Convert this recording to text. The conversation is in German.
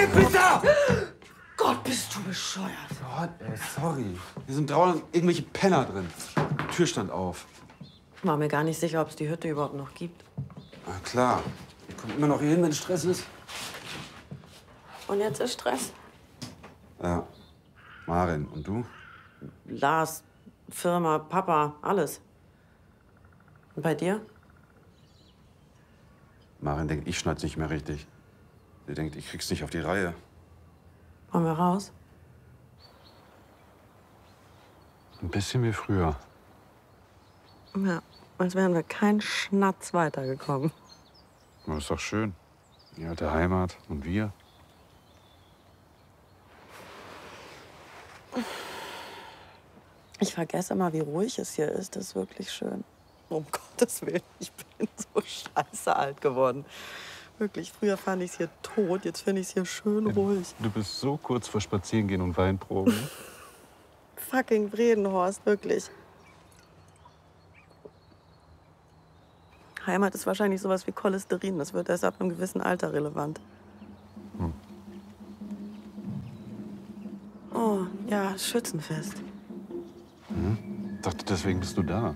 Hey, Pizza! Gott, bist du bescheuert. Gott, ey, sorry. Hier sind draußen irgendwelche Penner drin. Die Tür stand auf. Ich war mir gar nicht sicher, ob es die Hütte überhaupt noch gibt. Na klar. Ich komme immer noch hier hin, wenn Stress ist. Und jetzt ist Stress. Ja. Maren, und du? Lars, Firma, Papa, alles. Und bei dir? Maren denkt, ich schneid's nicht mehr richtig. Sie denkt, ich krieg's nicht auf die Reihe. Wollen wir raus? Ein bisschen wie früher. Ja, als wären wir keinen Schnatz weitergekommen. Aber ist doch schön. Die alte Heimat und wir. Ich vergesse immer, wie ruhig es hier ist. Das ist wirklich schön. Um Gottes Willen, ich bin so scheiße alt geworden. Wirklich, früher fand ich es hier tot, jetzt finde ich es hier schön ruhig. Du bist so kurz vor Spazierengehen und Weinproben. Fucking Bredenhorst, wirklich. Heimat ist wahrscheinlich sowas wie Cholesterin. Das wird erst ab einem gewissen Alter relevant. Oh, ja, Schützenfest. Dachte, deswegen bist du da.